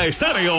Estéreo.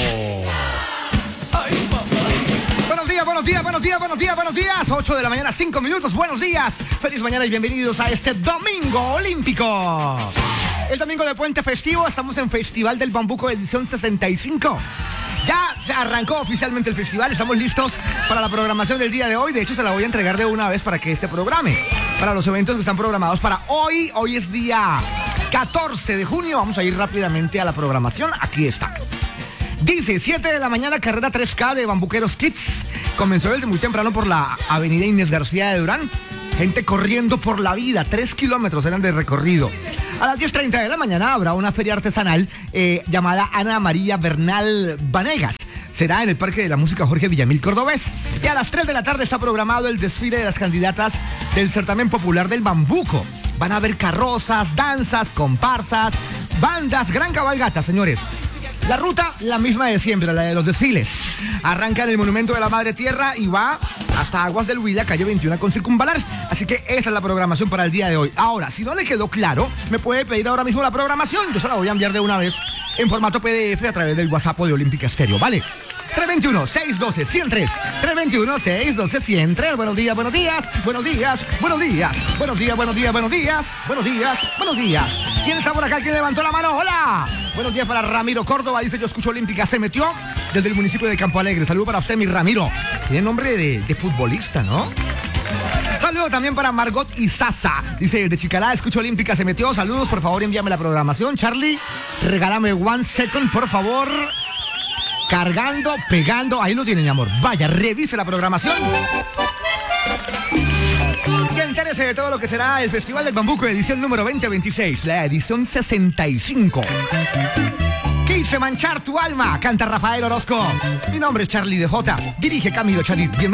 Buenos días, buenos días, buenos días, buenos días, buenos días. 8 de la mañana, 5 minutos. Buenos días. Feliz mañana y bienvenidos a este Domingo Olímpico. El domingo de puente festivo, estamos en Festival del Bambuco edición 65. Ya se arrancó oficialmente el festival, estamos listos para la programación del día de hoy. De hecho, se la voy a entregar de una vez para que este programe. Para los eventos que están programados para hoy. Hoy es día 14 de junio. Vamos a ir rápidamente a la programación. Aquí está. Dice, 7 de la mañana, carrera 3K de Bambuqueros Kids. Comenzó desde muy temprano por la avenida Inés García de Durán. Gente corriendo por la vida, 3 kilómetros eran de recorrido. A las 10:30 de la mañana habrá una feria artesanal llamada Ana María Bernal Vanegas. Será en el Parque de la Música Jorge Villamil Cordobés. Y a las 3 de la tarde está programado el desfile de las candidatas del certamen popular del Bambuco. Van a haber carrozas, danzas, comparsas, bandas, gran cabalgata, señores. La ruta, la misma de siempre, la de los desfiles. Arranca en el Monumento de la Madre Tierra y va hasta Aguas del Huila, calle 21 con Circunvalar. Así que esa es la programación para el día de hoy. Ahora, si no le quedó claro, me puede pedir ahora mismo la programación. Yo se la voy a enviar de una vez en formato PDF a través del WhatsApp de Olímpica Estéreo, ¿vale? 321-612-103. 321-612-103. Buenos días, buenos días, buenos días, buenos días, buenos días, buenos días, buenos días, buenos días, buenos días. ¿Quién está por acá? ¿Quién levantó la mano? ¡Hola! Buenos días para Ramiro Córdoba. Dice, yo escucho Olímpica. Se metió desde el municipio de Campo Alegre. Saludo para usted, mi Ramiro. Tiene nombre de futbolista, ¿no? Saludo también para Margot Izaza. Dice, de Chicalá, escucho Olímpica. Se metió. Saludos, por favor, envíame la programación. Charlie, regálame 1 second, por favor. Cargando, pegando. Ahí lo tiene, mi amor. Vaya, revise la programación. Y entérese de todo lo que será el Festival del Bambuco, edición número 2026, la edición 65. Quise manchar tu alma, canta Rafael Orozco. Mi nombre es Charlie DJ, dirige Camilo Chadid. Bienvenido.